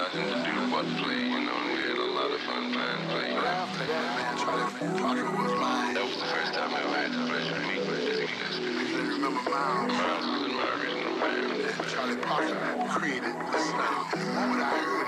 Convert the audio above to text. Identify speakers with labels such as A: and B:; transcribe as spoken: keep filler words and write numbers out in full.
A: nothing to do but play, you know, and we had a lot of fun playing, playing.
B: After that, man, Charlie Parker was mine.
A: That was the first time I ever had the pleasure to meet Dizzy Gillespie.
B: You remember Miles?
A: Miles was in my original band.
B: And Charlie Parker created the sound. The moment I heard